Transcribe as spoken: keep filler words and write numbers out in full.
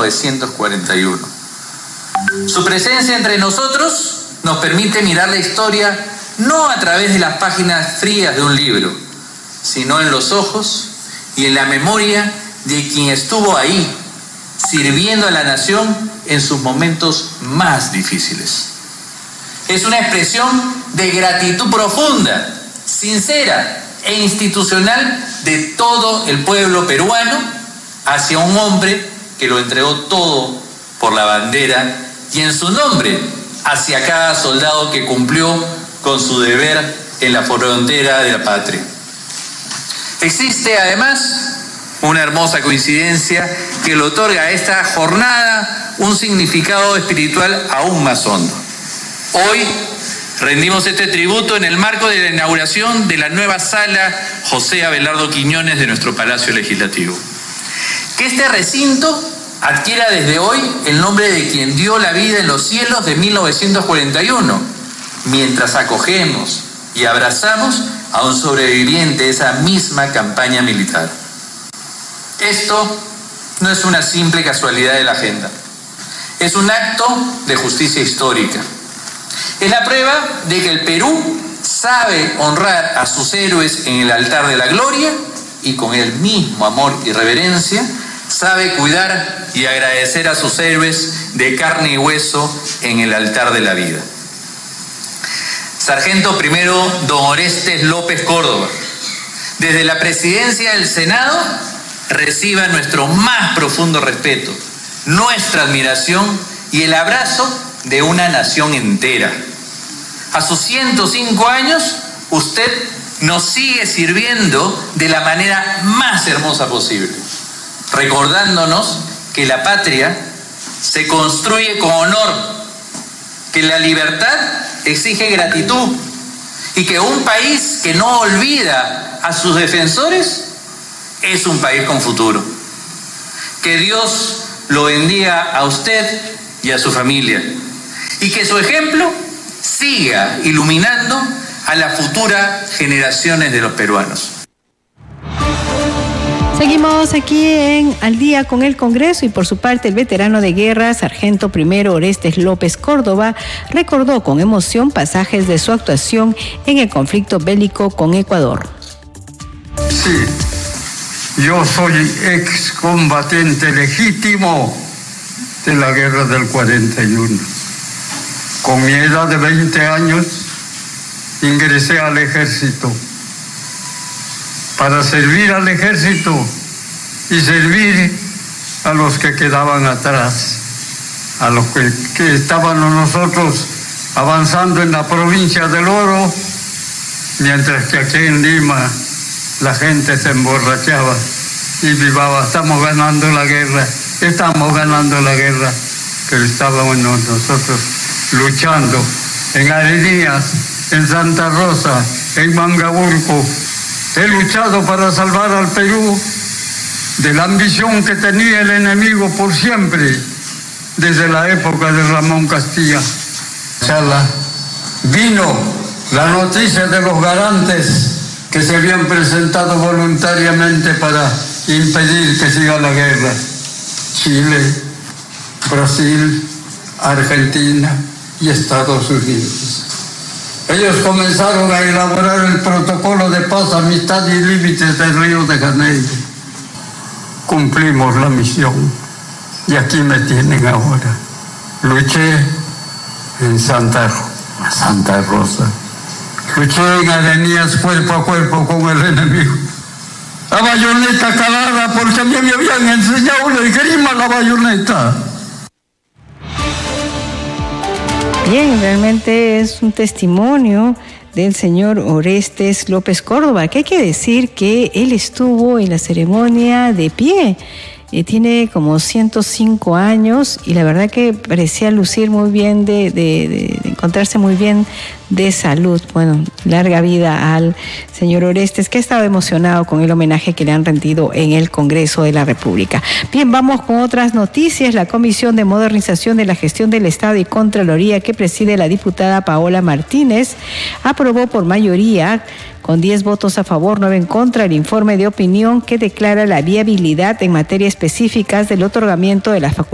novecientos cuarenta y uno. Su presencia entre nosotros nos permite mirar la historia no a través de las páginas frías de un libro, sino en los ojos y en la memoria de quien estuvo ahí, sirviendo a la nación en sus momentos más difíciles. Es una expresión de gratitud profunda, sincera e institucional de todo el pueblo peruano hacia un hombre que lo entregó todo por la bandera y en su nombre hacia cada soldado que cumplió con su deber en la frontera de la patria. Existe además una hermosa coincidencia que le otorga a esta jornada un significado espiritual aún más hondo. Hoy rendimos este tributo en el marco de la inauguración de la nueva sala José Abelardo Quiñones de nuestro Palacio Legislativo. Que este recinto adquiera desde hoy el nombre de quien dio la vida en los cielos de mil novecientos cuarenta y uno, mientras acogemos y abrazamos a un sobreviviente de esa misma campaña militar. Esto no es una simple casualidad de la agenda, es un acto de justicia histórica. Es la prueba de que el Perú sabe honrar a sus héroes en el altar de la gloria y con el mismo amor y reverencia sabe cuidar y agradecer a sus héroes de carne y hueso en el altar de la vida. Sargento primero don Orestes López Córdoba, desde la presidencia del Senado reciba nuestro más profundo respeto, nuestra admiración y el abrazo de una nación entera. A sus ciento cinco años, usted nos sigue sirviendo de la manera más hermosa posible, recordándonos que la patria se construye con honor, que la libertad exige gratitud y que un país que no olvida a sus defensores es un país con futuro. Que Dios lo bendiga a usted y a su familia y que su ejemplo siga iluminando a las futuras generaciones de los peruanos. Seguimos aquí en Al Día con el Congreso y por su parte el veterano de guerra, sargento primero Orestes López Córdoba, recordó con emoción pasajes de su actuación en el conflicto bélico con Ecuador. Sí, yo soy excombatiente legítimo de la guerra del cuarenta y uno. Con mi edad de veinte años ingresé al ejército para servir al ejército y servir a los que quedaban atrás, a los que, que estábamos nosotros avanzando en la provincia del Oro, mientras que aquí en Lima la gente se emborrachaba y vivaba. Estamos ganando la guerra, estamos ganando la guerra, pero estábamos nosotros luchando en Arenías, en Santa Rosa, en Mangaburco. He luchado para salvar al Perú de la ambición que tenía el enemigo por siempre, desde la época de Ramón Castilla. Vino la noticia de los garantes que se habían presentado voluntariamente para impedir que siga la guerra. Chile, Brasil, Argentina y Estados Unidos. Ellos comenzaron a elaborar el protocolo de paz, amistad y límites del Río de Janeiro. Cumplimos la misión y aquí me tienen ahora. Luché en Santa, Santa Rosa. Luché en Arenías cuerpo a cuerpo con el enemigo. La bayoneta calada porque a mí me habían enseñado la esgrima a la bayoneta. Bien, realmente es un testimonio del señor Orestes López Córdoba, que hay que decir que él estuvo en la ceremonia de pie. Eh, tiene como ciento cinco años y la verdad que parecía lucir muy bien, de, de, de, de encontrarse muy bien de salud. Bueno, larga vida al señor Orestes, que ha estado emocionado con el homenaje que le han rendido en el Congreso de la República. Bien, vamos con otras noticias. La Comisión de Modernización de la Gestión del Estado y Contraloría, que preside la diputada Paola Martínez, aprobó por mayoría, con diez votos a favor, nueve en contra, el informe de opinión que declara la viabilidad en materia específicas del otorgamiento de la facultad